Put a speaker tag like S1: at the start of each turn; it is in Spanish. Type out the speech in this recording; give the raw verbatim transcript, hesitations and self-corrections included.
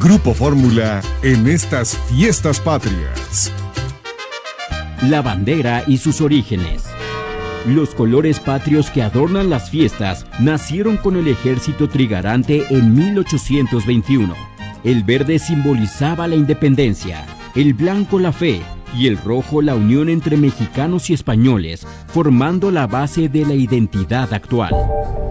S1: Grupo Fórmula en estas fiestas patrias.
S2: La bandera y sus orígenes. Los colores patrios que adornan las fiestas nacieron con el ejército trigarante en mil ochocientos veintiuno. El verde simbolizaba la independencia, el blanco la fe y el rojo la unión entre mexicanos y españoles, formando la base de la identidad actual.